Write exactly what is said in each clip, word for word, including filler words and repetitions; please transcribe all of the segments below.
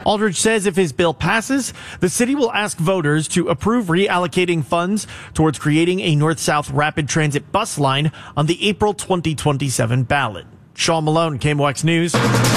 Aldridge says if his bill passes, the city will ask voters to approve reallocating funds towards creating a north-south rapid transit bus line on the April twenty twenty-seven ballot. Sean Malone, K M O X News.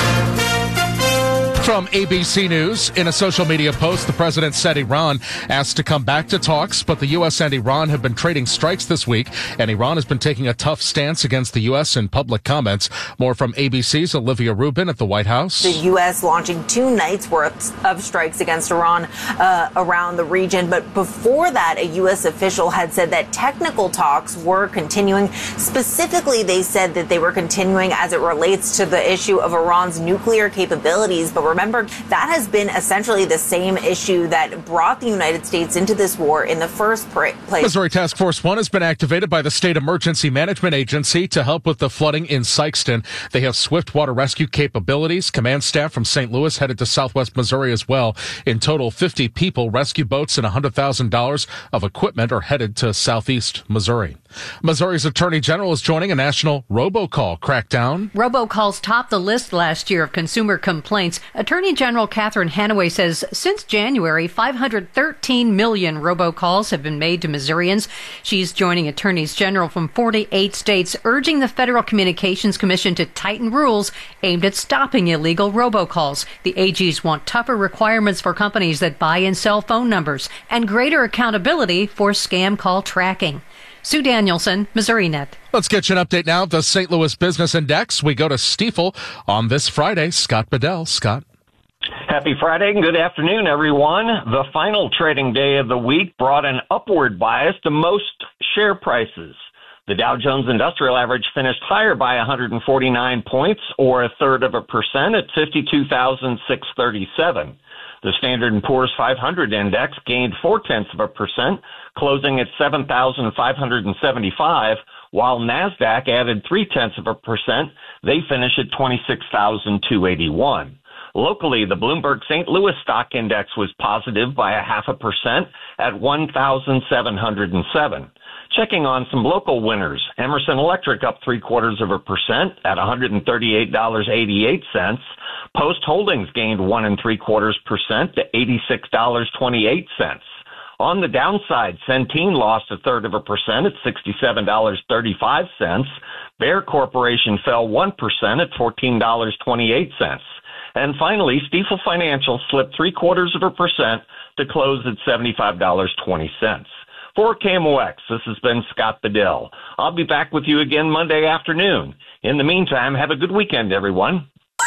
From A B C News, in a social media post, the president said Iran asked to come back to talks, but the U S and Iran have been trading strikes this week, and Iran has been taking a tough stance against the U S in public comments. More from A B C's Olivia Rubin at the White House. The U S launching two nights worth of strikes against Iran uh, around the region, but before that, a U S official had said that technical talks were continuing. Specifically, they said that they were continuing as it relates to the issue of Iran's nuclear capabilities, but remember, that has been essentially the same issue that brought the United States into this war in the first place. Missouri Task Force One has been activated by the State Emergency Management Agency to help with the flooding in Sikeston. They have swift water rescue capabilities. Command staff from Saint Louis headed to Southwest Missouri as well. In total, fifty people, rescue boats, and one hundred thousand dollars of equipment are headed to Southeast Missouri. Missouri's Attorney General is joining a national robocall crackdown. Robocalls topped the list last year of consumer complaints. Attorney General Catherine Hanaway says since January, five hundred thirteen million robocalls have been made to Missourians. She's joining attorneys general from forty-eight states, urging the Federal Communications Commission to tighten rules aimed at stopping illegal robocalls. The A Gs want tougher requirements for companies that buy and sell phone numbers and greater accountability for scam call tracking. Sue Danielson, MissouriNet. Let's get you an update now of the Saint Louis Business Index. We go to Stifel on this Friday. Scott Bedell. Scott. Happy Friday and good afternoon, everyone. The final trading day of the week brought an upward bias to most share prices. The Dow Jones Industrial Average finished higher by one hundred forty-nine points, or a third of a percent, at fifty-two thousand six hundred thirty-seven. The Standard and Poor's five hundred Index gained four-tenths of a percent, closing at seven thousand five hundred seventy-five, while NASDAQ added three-tenths of a percent. They finished at twenty-six thousand two hundred eighty-one. Locally, the Bloomberg Saint Louis Stock Index was positive by a half a percent at one thousand seven hundred seven. Checking on some local winners, Emerson Electric up three quarters of a percent at one hundred thirty-eight dollars and eighty-eight cents. Post Holdings gained one and three quarters percent to eighty-six dollars and twenty-eight cents. On the downside, Centene lost a third of a percent at sixty-seven dollars and thirty-five cents. Bayer Corporation fell one percent at fourteen dollars and twenty-eight cents. And finally, Stifel Financial slipped three quarters of a percent to close at seventy-five dollars and twenty cents. For K M O X, this has been Scott Bedell. I'll be back with you again Monday afternoon. In the meantime, have a good weekend, everyone.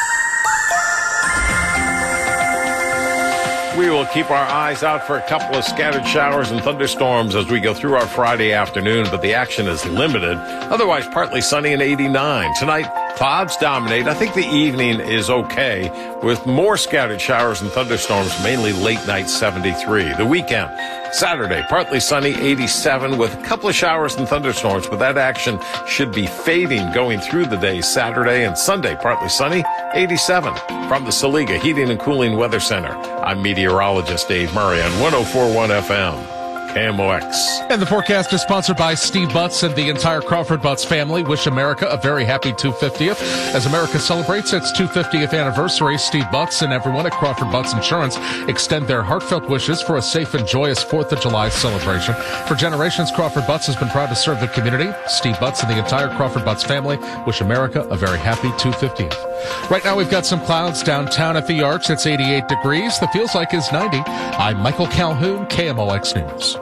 We will keep our eyes out for a couple of scattered showers and thunderstorms as we go through our Friday afternoon, but the action is limited. Otherwise, partly sunny and eighty-nine. Tonight, clouds dominate. I think the evening is okay with more scattered showers and thunderstorms, mainly late night seventy-three. The weekend, Saturday, partly sunny, eighty-seven, with a couple of showers and thunderstorms, but that action should be fading going through the day Saturday and Sunday, partly sunny, eighty-seven. From the Saliga Heating and Cooling Weather Center, I'm meteorologist Dave Murray on one oh four point one F M. K M O X. And the forecast is sponsored by Steve Butts and the entire Crawford Butts family. Wish America a very happy two hundred fiftieth. As America celebrates its two hundred fiftieth anniversary, Steve Butts and everyone at Crawford Butts Insurance extend their heartfelt wishes for a safe and joyous fourth of July celebration. For generations, Crawford Butts has been proud to serve the community. Steve Butts and the entire Crawford Butts family wish America a very happy two hundred fiftieth. Right now, we've got some clouds downtown at the Arch. It's eighty-eight degrees. The feels like is ninety. I'm Michael Calhoun, K M O X News.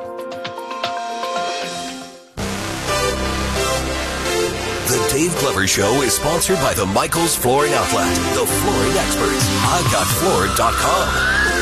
The Dave Glover Show is sponsored by the Michaels Flooring Outlet, the flooring experts. I got floored dot com.